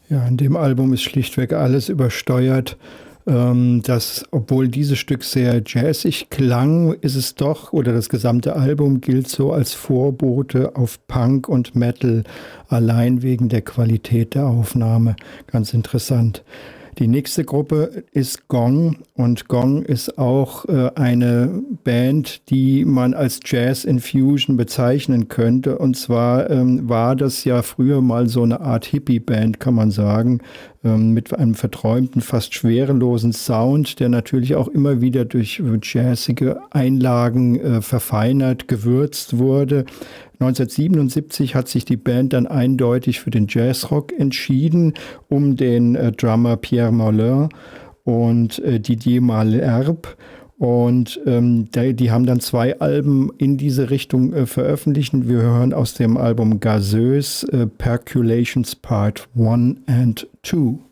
Ja, in dem Album ist schlichtweg alles übersteuert. Obwohl dieses Stück sehr jazzig klang, ist es doch, oder das gesamte Album gilt so als Vorbote auf Punk und Metal, allein wegen der Qualität der Aufnahme. Ganz interessant. Die nächste Gruppe ist Gong und Gong ist auch eine Band, die man als Jazz Infusion bezeichnen könnte. Und zwar war das ja früher mal so eine Art Hippie-Band, kann man sagen, mit einem verträumten, fast schwerelosen Sound, der natürlich auch immer wieder durch jazzige Einlagen verfeinert, gewürzt wurde. 1977 hat sich die Band dann eindeutig für den Jazzrock entschieden, um den Drummer Pierre Mollin und Didier Malherbe. Und die haben dann 2 Alben in diese Richtung veröffentlicht. Wir hören aus dem Album Gazeuse Percolations Part 1 and 2.